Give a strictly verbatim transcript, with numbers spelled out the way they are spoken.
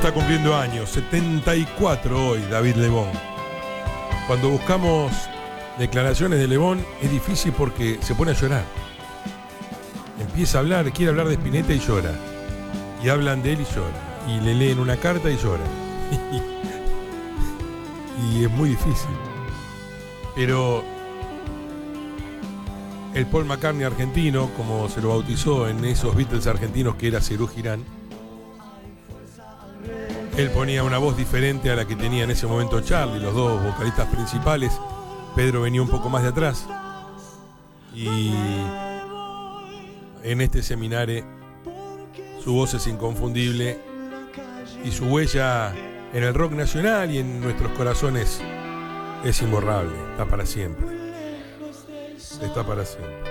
está cumpliendo años, setenta y cuatro hoy, David Lebón. Cuando buscamos declaraciones de Lebón es difícil porque se pone a llorar. Empieza a hablar, quiere hablar de Spinetta y llora. Y hablan de él y llora. Y le leen una carta y llora. Y es muy difícil. Pero el Paul McCartney argentino, como se lo bautizó en esos Beatles argentinos que era Serú Girán, él ponía una voz diferente a la que tenía en ese momento Charlie, los dos vocalistas principales. Pedro venía un poco más de atrás. Y en este seminario su voz es inconfundible y su huella en el rock nacional y en nuestros corazones es imborrable, está para siempre. Está para siempre.